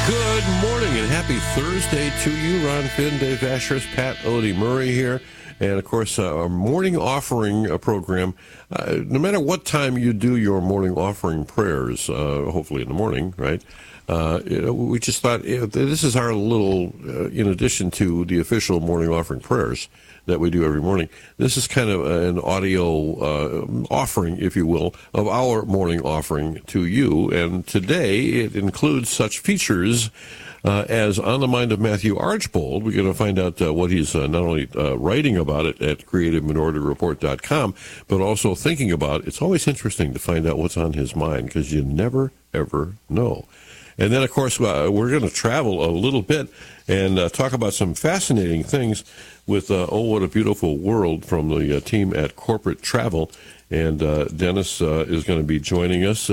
Good morning and happy Thursday to you. Ron Finn, Dave Ashurst, Pat Odie Murray here. And, of course, our morning offering program. No matter what time you do your morning offering prayers, hopefully in the morning, right? We just thought this is our little, in addition to the official morning offering prayers that we do every morning, this is kind of an audio offering, if you will, of our morning offering to you. And today it includes such features as On the Mind of Matthew Archbold. We're going to find out what he's not only writing about it at CreativeMinorityReport.com, but also thinking about it. It's always interesting to find out what's on his mind because you never, ever know. And then, of course, we're going to travel a little bit and talk about some fascinating things with Oh, What a Beautiful World from the team at Corporate Travel. And Dennis is going to be joining us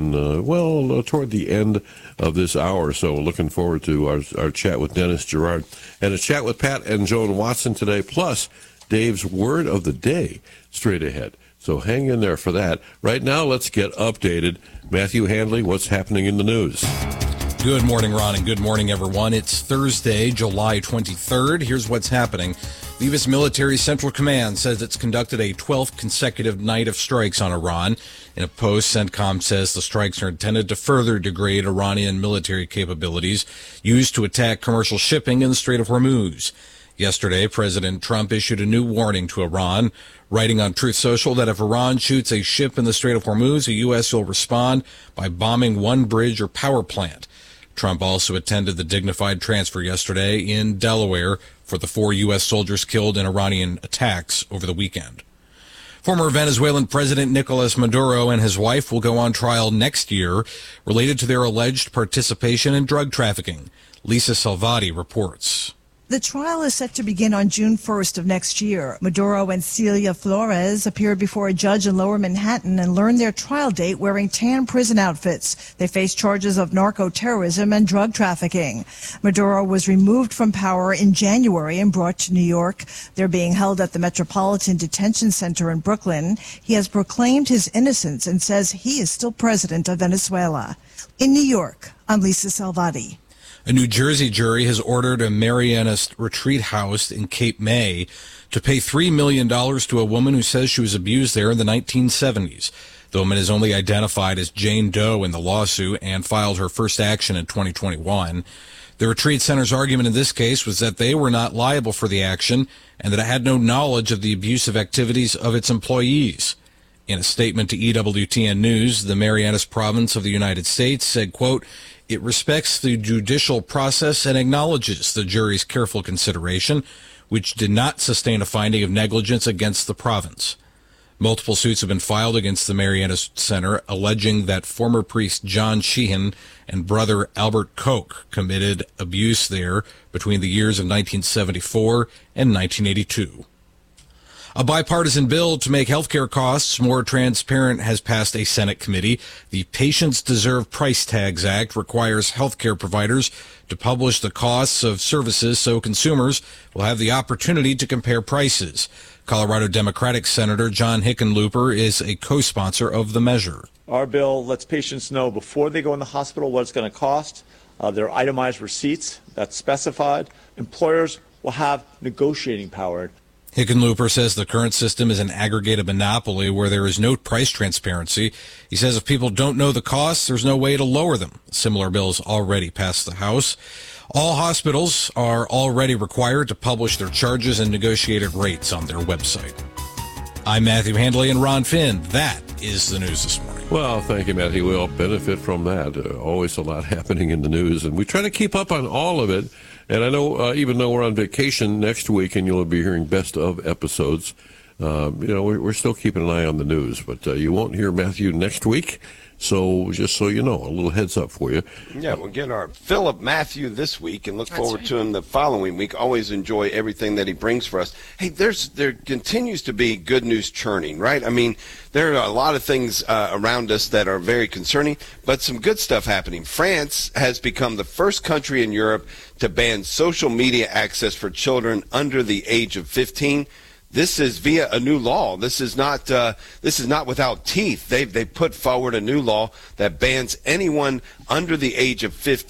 toward the end of this hour. So looking forward to our chat with Dennis Gerard and a chat with Pat and Joan Watson today, plus Dave's Word of the Day straight ahead. So hang in there for that. Right now, let's get updated. Matthew Handley, what's happening in the news? Good morning, Ron, and good morning, everyone. It's Thursday, July 23rd. Here's what's happening. The U.S. Military Central Command says it's conducted a 12th consecutive night of strikes on Iran. In a post, CENTCOM says the strikes are intended to further degrade Iranian military capabilities used to attack commercial shipping in the Strait of Hormuz. Yesterday, President Trump issued a new warning to Iran, writing on Truth Social that if Iran shoots a ship in the Strait of Hormuz, the U.S. will respond by bombing one bridge or power plant. Trump also attended the dignified transfer yesterday in Delaware for the 4 U.S. soldiers killed in Iranian attacks over the weekend. Former Venezuelan President Nicolas Maduro and his wife will go on trial next year related to their alleged participation in drug trafficking. Lisa Salvati reports. The trial is set to begin on June 1st of next year. Maduro and Celia Flores appeared before a judge in Lower Manhattan and learned their trial date wearing tan prison outfits. They face charges of narco-terrorism and drug trafficking. Maduro was removed from power in January and brought to New York. They're being held at the Metropolitan Detention Center in Brooklyn. He has proclaimed his innocence and says he is still president of Venezuela. In New York, I'm Lisa Salvati. A New Jersey jury has ordered a Marianist retreat house in Cape May to pay $3 million to a woman who says she was abused there in the 1970s. The woman is only identified as Jane Doe in the lawsuit and filed her first action in 2021. The retreat center's argument in this case was that they were not liable for the action and that it had no knowledge of the abusive activities of its employees. In a statement to EWTN News, the Marianas Province of the United States said, quote, "It respects the judicial process and acknowledges the jury's careful consideration, which did not sustain a finding of negligence against the province." Multiple suits have been filed against the Marianas Center, alleging that former priest John Sheehan and brother Albert Koch committed abuse there between the years of 1974 and 1982. A bipartisan bill to make healthcare costs more transparent has passed a Senate committee. The Patients Deserve Price Tags Act requires healthcare providers to publish the costs of services so consumers will have the opportunity to compare prices. Colorado Democratic Senator John Hickenlooper is a co-sponsor of the measure. Our bill lets patients know before they go in the hospital what it's going to cost. There are itemized receipts that's specified. Employers will have negotiating power. Hickenlooper says the current system is an aggregated monopoly where there is no price transparency. He says if people don't know the costs, there's no way to lower them. Similar bills already passed the House. All hospitals are already required to publish their charges and negotiated rates on their website. I'm Matthew Handley and Ron Finn. That is the news this morning. Well, thank you, Matthew. We'll benefit from that. Always a lot happening in the news, and we try to keep up on all of it. And I know even though we're on vacation next week and you'll be hearing best of episodes, we're still keeping an eye on the news. But you won't hear Matthew next week. So just so you know, a little heads up for you. Yeah, we'll get our Philip Matthew this week and look forward to him the following week. Always enjoy everything that he brings for us. Hey, there continues to be good news churning, right? I mean, there are a lot of things around us that are very concerning, but some good stuff happening. France has become the first country in Europe to ban social media access for children under the age of 15. This is via a new law. This is not without teeth. They put forward a new law that bans anyone under the age of 15